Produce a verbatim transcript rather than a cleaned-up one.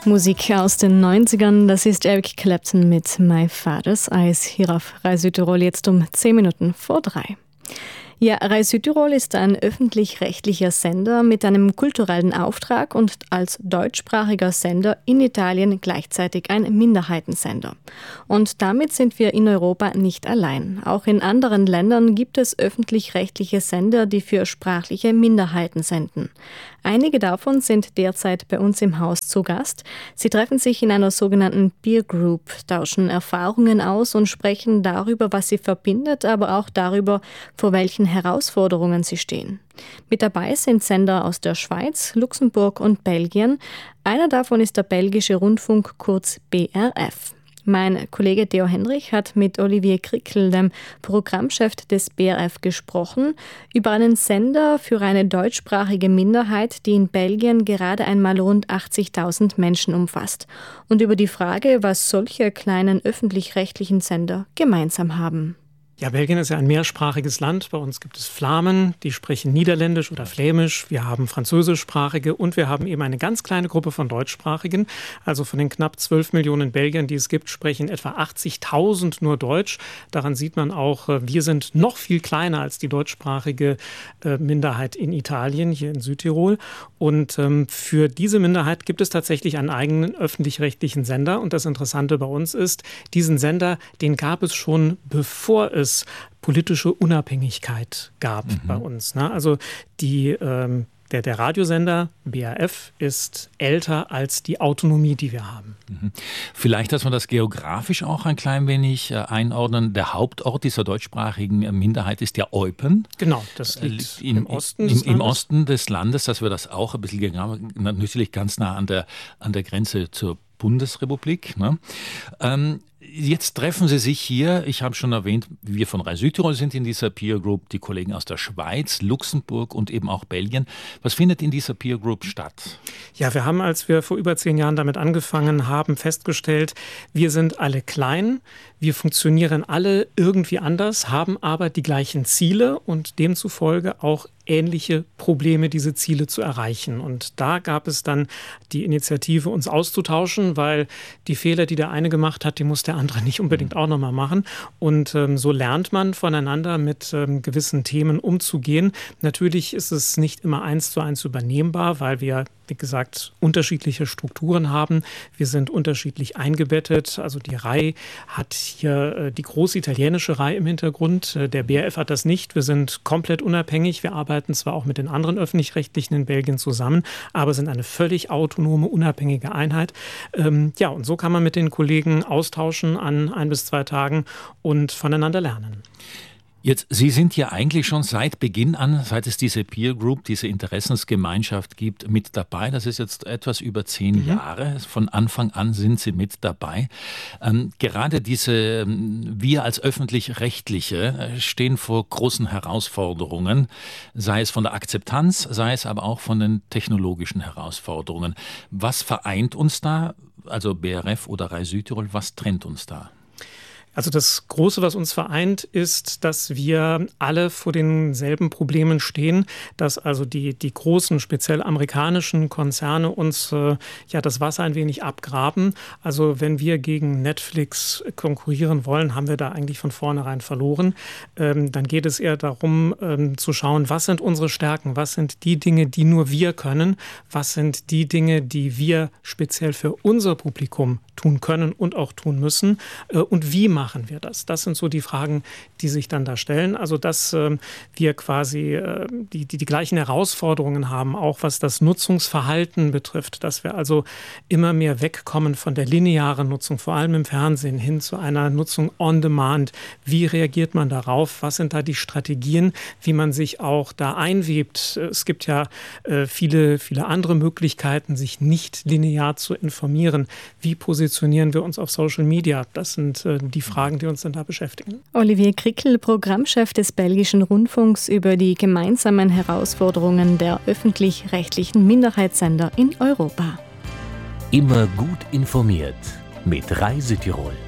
Musik aus den neunzigern, das ist Eric Clapton mit My Father's Eyes hier auf Rai Südtirol jetzt um zehn Minuten vor drei. Ja, Rai Südtirol ist ein öffentlich-rechtlicher Sender mit einem kulturellen Auftrag und als deutschsprachiger Sender in Italien gleichzeitig ein Minderheitensender. Und damit sind wir in Europa nicht allein. Auch in anderen Ländern gibt es öffentlich-rechtliche Sender, die für sprachliche Minderheiten senden. Einige davon sind derzeit bei uns im Haus zu Gast. Sie treffen sich in einer sogenannten Peer Group, tauschen Erfahrungen aus und sprechen darüber, was sie verbindet, aber auch darüber, vor welchen Herausforderungen sie stehen. Mit dabei sind Sender aus der Schweiz, Luxemburg und Belgien. Einer davon ist der belgische Rundfunk, kurz B R F. Mein Kollege Theo Henrich hat mit Olivier Krickel, dem Programmchef des B R F, gesprochen über einen Sender für eine deutschsprachige Minderheit, die in Belgien gerade einmal rund achtzigtausend Menschen umfasst, und über die Frage, was solche kleinen öffentlich-rechtlichen Sender gemeinsam haben. Ja, Belgien ist ja ein mehrsprachiges Land. Bei uns gibt es Flamen, die sprechen Niederländisch oder Flämisch. Wir haben Französischsprachige und wir haben eben eine ganz kleine Gruppe von Deutschsprachigen. Also von den knapp zwölf Millionen Belgiern, die es gibt, sprechen etwa achtzigtausend nur Deutsch. Daran sieht man auch, wir sind noch viel kleiner als die deutschsprachige Minderheit in Italien, hier in Südtirol. Und für diese Minderheit gibt es tatsächlich einen eigenen öffentlich-rechtlichen Sender. Und das Interessante bei uns ist, diesen Sender, den gab es schon bevor es politische Unabhängigkeit gab mhm. bei uns. Ne? Also die, ähm, der, der Radiosender B R F ist älter als die Autonomie, die wir haben. Mhm. Vielleicht, dass wir das geografisch auch ein klein wenig äh, einordnen. Der Hauptort dieser deutschsprachigen Minderheit ist ja Eupen. Genau, das liegt im, im Osten des im, im Osten des Landes, dass wir das auch ein bisschen genau, natürlich ganz nah an der, an der Grenze zur Bundesrepublik. Ne? Ähm, Jetzt treffen Sie sich hier, ich habe schon erwähnt, wir von Rai Südtirol sind in dieser Peer Group, die Kollegen aus der Schweiz, Luxemburg und eben auch Belgien. Was findet in dieser Peer Group statt? Ja, wir haben, als wir vor über zehn Jahren damit angefangen haben, festgestellt, wir sind alle klein, wir funktionieren alle irgendwie anders, haben aber die gleichen Ziele und demzufolge auch ähnliche Probleme, diese Ziele zu erreichen. Und da gab es dann die Initiative, uns auszutauschen, weil die Fehler, die der eine gemacht hat, die muss der andere nicht unbedingt auch nochmal machen. Und ähm, so lernt man voneinander mit ähm, gewissen Themen umzugehen. Natürlich ist es nicht immer eins zu eins übernehmbar, weil wir, wie gesagt, unterschiedliche Strukturen haben. Wir sind unterschiedlich eingebettet. Also die Rai hat hier äh, die große italienische Rai im Hintergrund. Äh, der B R F hat das nicht. Wir sind komplett unabhängig. Wir arbeiten zwar auch mit den anderen Öffentlich-Rechtlichen in Belgien zusammen, aber sind eine völlig autonome, unabhängige Einheit. Ähm, ja, und so kann man mit den Kollegen austauschen an ein bis zwei Tagen und voneinander lernen. Jetzt, Sie sind ja eigentlich schon seit Beginn an, seit es diese Peer Group, diese Interessensgemeinschaft gibt, mit dabei. Das ist jetzt etwas über zehn mhm. Jahre. Von Anfang an sind Sie mit dabei. Ähm, gerade diese, wir als Öffentlich-Rechtliche stehen vor großen Herausforderungen, sei es von der Akzeptanz, sei es aber auch von den technologischen Herausforderungen. Was vereint uns da, also B R F oder Rai Südtirol, was trennt uns da? Also das Große, was uns vereint, ist, dass wir alle vor denselben Problemen stehen, dass also die, die großen, speziell amerikanischen Konzerne uns äh, ja das Wasser ein wenig abgraben. Also wenn wir gegen Netflix konkurrieren wollen, haben wir da eigentlich von vornherein verloren. Ähm, dann geht es eher darum, ähm, zu schauen, was sind unsere Stärken, was sind die Dinge, die nur wir können, was sind die Dinge, die wir speziell für unser Publikum tun können und auch tun müssen äh, und wie machen machen wir das? Das sind so die Fragen, die sich dann da stellen. Also, dass äh, wir quasi äh, die, die, die gleichen Herausforderungen haben, auch was das Nutzungsverhalten betrifft, dass wir also immer mehr wegkommen von der linearen Nutzung, vor allem im Fernsehen, hin zu einer Nutzung on demand. Wie reagiert man darauf? Was sind da die Strategien, wie man sich auch da einwebt? Es gibt ja äh, viele, viele andere Möglichkeiten, sich nicht linear zu informieren. Wie positionieren wir uns auf Social Media? Das sind äh, die Fragen, die uns dann da beschäftigen. Olivier Krickel, Programmchef des belgischen Rundfunks, über die gemeinsamen Herausforderungen der öffentlich-rechtlichen Minderheitssender in Europa. Immer gut informiert mit Rai Südtirol.